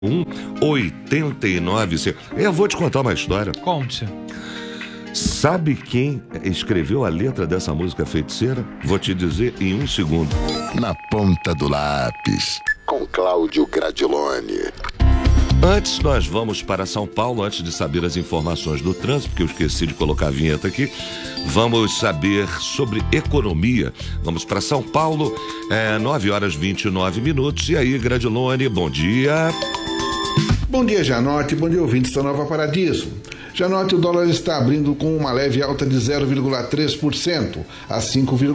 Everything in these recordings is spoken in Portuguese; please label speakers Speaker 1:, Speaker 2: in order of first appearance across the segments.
Speaker 1: 89. Eu vou te contar uma história.
Speaker 2: Conte.
Speaker 1: Sabe quem escreveu a letra dessa música Feiticeira? Vou te dizer em um segundo.
Speaker 3: Na ponta do lápis, com Cláudio Gradiloni.
Speaker 1: Antes nós vamos para São Paulo, antes de saber as informações do trânsito, porque eu esqueci de colocar a vinheta aqui. Vamos saber sobre economia. Vamos para São Paulo, 9h29. E aí, Gradiloni, bom dia.
Speaker 4: Bom dia, Janote. Bom dia, ouvintes da Nova Paradiso. Janote, o dólar está abrindo com uma leve alta de 0,3% a R$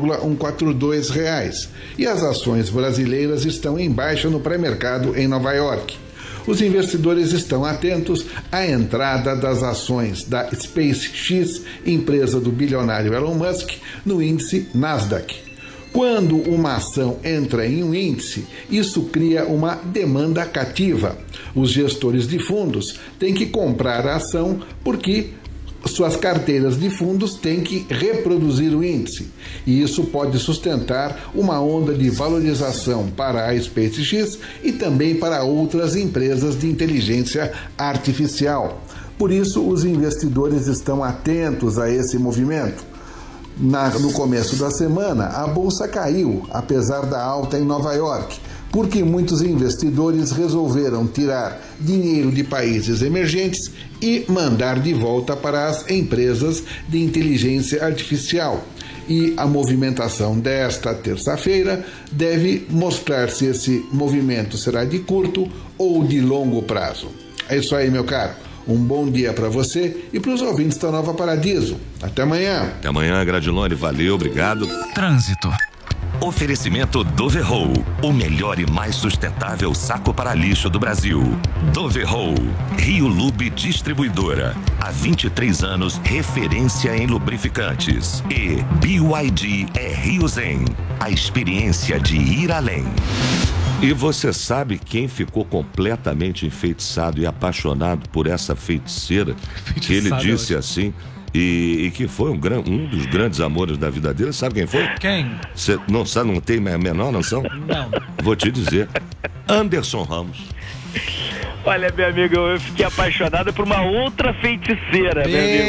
Speaker 4: 5,142. E as ações brasileiras estão em baixa no pré-mercado em Nova York. Os investidores estão atentos à entrada das ações da SpaceX, empresa do bilionário Elon Musk, no índice Nasdaq. Quando uma ação entra em um índice, isso cria uma demanda cativa. Os gestores de fundos têm que comprar a ação porque suas carteiras de fundos têm que reproduzir o índice. E isso pode sustentar uma onda de valorização para a SpaceX e também para outras empresas de inteligência artificial. Por isso, os investidores estão atentos a esse movimento. No começo da semana, a bolsa caiu, apesar da alta em Nova York, porque muitos investidores resolveram tirar dinheiro de países emergentes e mandar de volta para as empresas de inteligência artificial. E a movimentação desta terça-feira deve mostrar se esse movimento será de curto ou de longo prazo. É isso aí, meu caro. Um bom dia para você e para os ouvintes da Nova Paradiso. Até amanhã.
Speaker 1: Até amanhã, Gradiloni. Valeu, obrigado.
Speaker 5: Trânsito. Oferecimento Doverroll, o melhor e mais sustentável saco para lixo do Brasil. Doverroll, Rio Lube Distribuidora, há 23 anos referência em lubrificantes. E BYD é Rio Zen, a experiência de ir além.
Speaker 1: E você sabe quem ficou completamente enfeitiçado e apaixonado por essa feiticeira? Que ele disse assim... E que foi um dos grandes amores da vida dele. Sabe quem foi?
Speaker 2: Quem?
Speaker 1: Você não sabe, não tem a menor noção?
Speaker 2: Não.
Speaker 1: Vou te dizer. Anderson Ramos.
Speaker 6: Olha, meu amigo, eu fiquei apaixonado por uma outra feiticeira, meu amigo.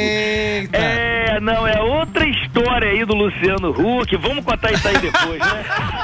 Speaker 6: Não, é outra história aí do Luciano Huck. Vamos contar isso aí depois, né?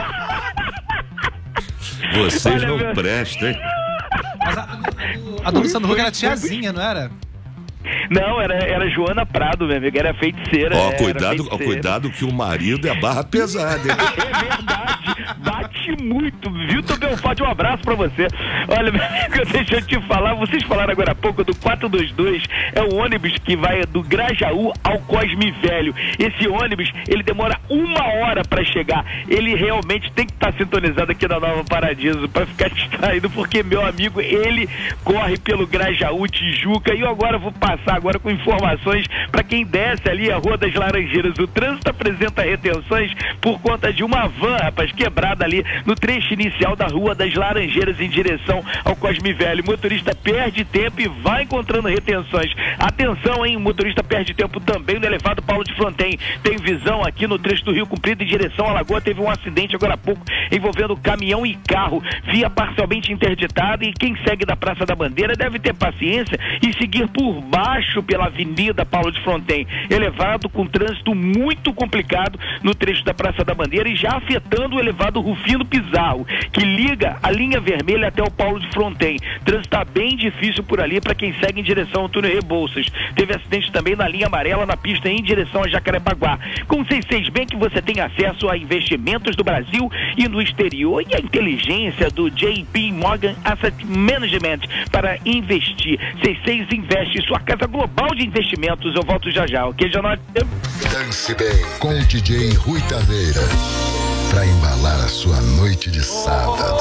Speaker 1: Vocês não prestam, hein?
Speaker 2: Mas a do Luciano Huck era tiazinha, não era?
Speaker 6: Não, era Joana Prado, meu amigo, era feiticeira.
Speaker 1: Cuidado que o marido é barra pesada, hein?
Speaker 6: É verdade, bate muito. Vitor Belfort, um abraço pra você. Olha, meu amigo, deixa eu te falar, vocês falaram agora há pouco do 422, é o ônibus que vai do Grajaú ao Cosme Velho. Esse ônibus, ele demora 1 hora pra chegar. Ele realmente tem que estar sintonizado aqui na Nova Paradiso pra ficar distraído, porque, meu amigo, ele corre pelo Grajaú, Tijuca, e eu agora vou passar agora com informações para quem desce ali a Rua das Laranjeiras. O trânsito apresenta retenções por conta de uma van, rapaz, quebrada ali no trecho inicial da Rua das Laranjeiras em direção ao Cosme Velho. O motorista perde tempo e vai encontrando retenções. Atenção, hein? O motorista perde tempo também no elevado Paulo de Fronten. Tem visão aqui no trecho do Rio Comprido em direção à Lagoa. Teve um acidente agora há pouco envolvendo caminhão e carro. Via parcialmente interditada, e quem segue da Praça da Bandeira deve ter paciência e seguir por baixo pela Avenida Paulo de Fronten, elevado com trânsito muito complicado no trecho da Praça da Bandeira e já afetando o elevado Rufino Pizarro, que liga a linha vermelha até o Paulo de Fronten. Trânsito está bem difícil por ali para quem segue em direção ao túnel Rebouças. Teve acidente também na linha amarela na pista em direção a Jacarepaguá. Com o 66 Bank você tem acesso a investimentos do Brasil e no exterior e a inteligência do JP Morgan Asset Management para investir. 66 Investe, sua casa global de investimentos. Eu volto já já, ok, Janote?
Speaker 3: Dance bem com o DJ Rui Taveira para embalar a sua noite de sábado.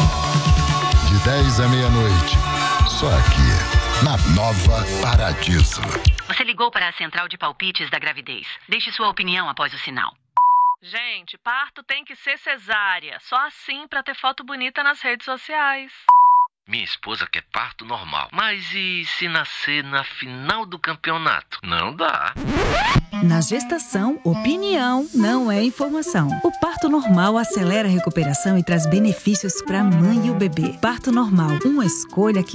Speaker 3: De 10 à meia-noite, só aqui, na Nova Paradiso.
Speaker 7: Você ligou para a central de palpites da gravidez. Deixe sua opinião após o sinal.
Speaker 8: Gente, parto tem que ser cesárea. Só assim pra ter foto bonita nas redes sociais.
Speaker 9: Minha esposa quer parto normal. Mas e se nascer na final do campeonato? Não dá.
Speaker 10: Na gestação, opinião não é informação. O parto normal acelera a recuperação e traz benefícios para a mãe e o bebê. Parto normal, uma escolha que